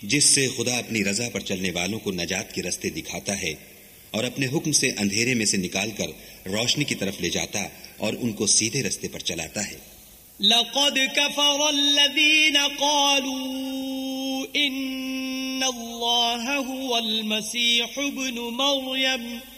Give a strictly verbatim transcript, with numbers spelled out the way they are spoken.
जिससे खुदा अपनी रजा पर चलने वालों को नजात के रास्ते दिखाता है और अपने हुक्म से अंधेरे में से निकालकर रोशनी की तरफ ले जाता और उनको सीधे रास्ते पर चलाता है। लक़द कफ़र अल्लज़ीन क़ालू इन्नल्लाह हुवल मसीह इब्नु मरियम